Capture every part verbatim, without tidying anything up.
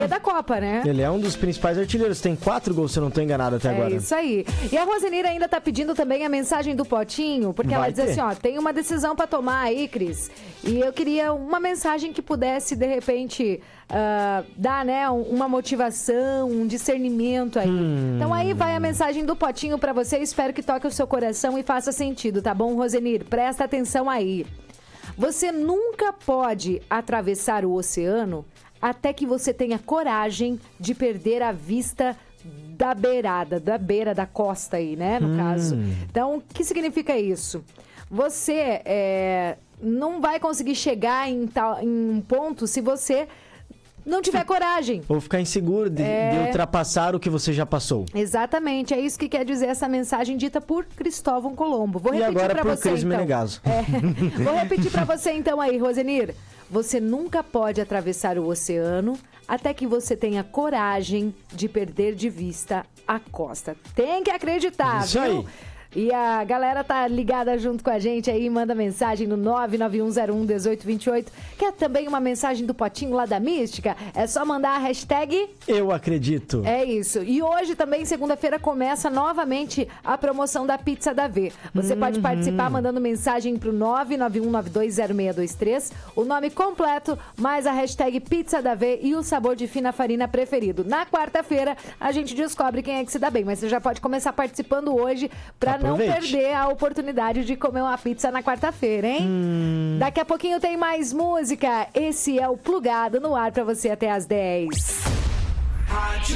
da Copa, né? Ele é um dos principais artilheiros. Tem quatro gols, se eu não estou enganado até é agora. É isso aí. E a Rosenir ainda tá pedindo também a mensagem do Potinho, porque Vai ela diz ter. assim, ó, tem uma decisão para tomar aí, Cris, e eu queria uma mensagem que pudesse, de repente, uh, dar, né, uma motivação, um discernimento aí. Hum. Então aí vai a mensagem do Potinho para você. Espero que toque o seu coração e faça sentido, tá bom, Rosenir? Presta atenção aí. Você nunca pode atravessar o oceano até que você tenha coragem de perder a vista da beirada, da beira da costa aí, né, no hum. caso. Então, o que significa isso? Você é, não vai conseguir chegar em, tal, em um ponto se você não tiver coragem. Ou ficar inseguro de, é... de ultrapassar o que você já passou. Exatamente, é isso que quer dizer essa mensagem dita por Cristóvão Colombo. Vou repetir e agora pra por você, Cris então. Menegaso. É. Vou repetir para você então aí, Rosenir. Você nunca pode atravessar o oceano até que você tenha coragem de perder de vista a costa. Tem que acreditar, Isso viu? aí. E a galera tá ligada junto com a gente aí, manda mensagem no nove nove um zero um um oito dois oito. Quer também uma mensagem do Potinho lá da Mística? É só mandar a hashtag Eu Acredito. É isso. E hoje também, segunda-feira, começa novamente a promoção da Pizza da V. Você uhum. pode participar mandando mensagem pro nove nove um nove dois zero seis dois três, o nome completo, mais a hashtag Pizza da V e o sabor de fina farina preferido. Na quarta-feira, a gente descobre quem é que se dá bem, mas você já pode começar participando hoje pra não perder a oportunidade de comer uma pizza na quarta-feira, hein? Hum. Daqui a pouquinho tem mais música. Esse é o Plugado no ar pra você até às dez. Rádio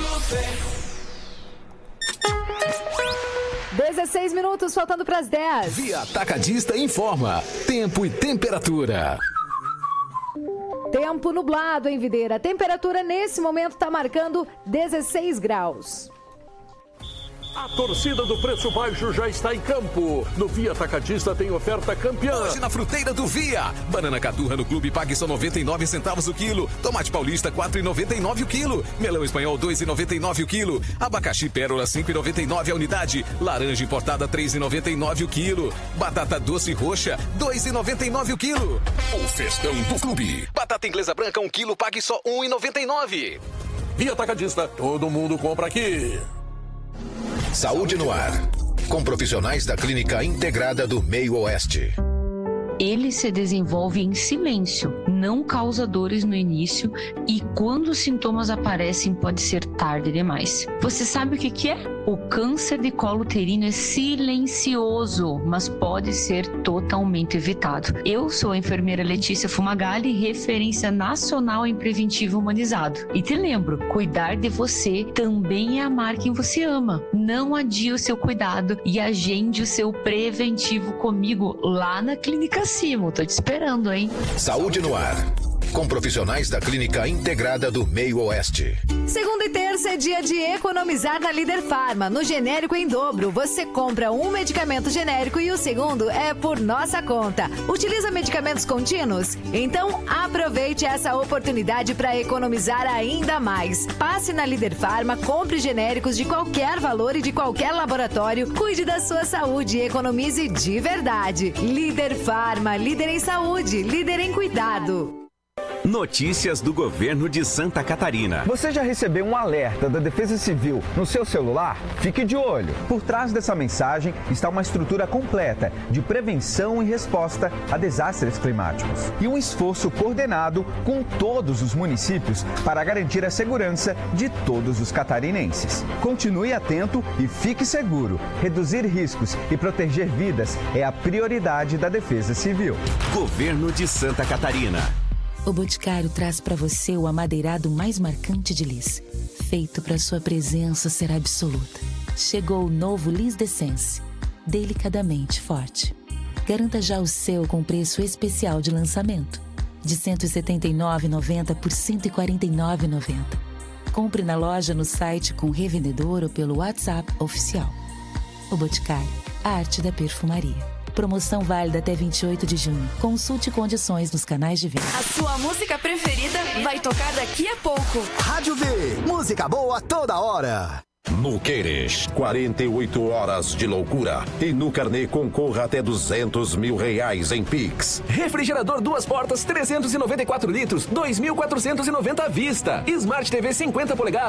dezesseis minutos, faltando pras dez. Via Atacadista informa. Tempo e temperatura. Tempo nublado em Videira. A temperatura nesse momento tá marcando dezesseis graus. A torcida do Preço Baixo já está em campo. No Via Atacadista tem oferta campeã. Hoje na fruteira do Via. Banana Caturra no Clube pague só noventa e nove centavos o quilo. Tomate paulista quatro reais e noventa e nove o quilo. Melão espanhol dois reais e noventa e nove o quilo. Abacaxi pérola cinco reais e noventa e nove a unidade. Laranja importada três reais e noventa e nove o quilo. Batata doce roxa dois reais e noventa e nove o quilo. O festão do Clube. Batata inglesa branca um quilo pague só um real e noventa e nove. Via Atacadista, todo mundo compra aqui. Saúde no ar, com profissionais da Clínica Integrada do Meio Oeste. Ele se desenvolve em silêncio, não causa dores no início e quando os sintomas aparecem pode ser tarde demais. Você sabe o que que é? O câncer de colo uterino é silencioso, mas pode ser totalmente evitado. Eu sou a enfermeira Letícia Fumagalli, referência nacional em preventivo humanizado. E te lembro, cuidar de você também é amar quem você ama. Não adie o seu cuidado e agende o seu preventivo comigo lá na Clínica Simo. Tô te esperando, hein? Saúde no ar, com profissionais da Clínica Integrada do Meio Oeste. Segunda e terça é dia de economizar na Líder Farma. No genérico em dobro, você compra um medicamento genérico e o segundo é por nossa conta. Utiliza medicamentos contínuos? Então aproveite essa oportunidade para economizar ainda mais. Passe na Líder Farma, compre genéricos de qualquer valor e de qualquer laboratório. Cuide da sua saúde e economize de verdade. Líder Farma, líder em saúde, líder em cuidado. Notícias do governo de Santa Catarina. Você já recebeu um alerta da Defesa Civil no seu celular? Fique de olho. Por trás dessa mensagem está uma estrutura completa de prevenção e resposta a desastres climáticos. E um esforço coordenado com todos os municípios para garantir a segurança de todos os catarinenses. Continue atento e fique seguro. Reduzir riscos e proteger vidas é a prioridade da Defesa Civil. Governo de Santa Catarina. O Boticário traz para você o amadeirado mais marcante de Lis, feito para sua presença ser absoluta. Chegou o novo Lis D'Essence, delicadamente forte. Garanta já o seu com preço especial de lançamento, de cento e setenta e nove reais e noventa centavos por cento e quarenta e nove reais e noventa centavos. Compre na loja, no site com revendedor ou pelo WhatsApp oficial. O Boticário, a arte da perfumaria. Promoção válida até vinte e oito de junho. Consulte condições nos canais de venda. A sua música preferida vai tocar daqui a pouco. Rádio V, música boa toda hora. no Queires. quarenta e oito horas de loucura. E no carnê concorra até duzentos mil reais em Pix. Refrigerador duas portas, trezentos e noventa e quatro litros, dois mil quatrocentos e noventa à vista. Smart T V cinquenta polegadas.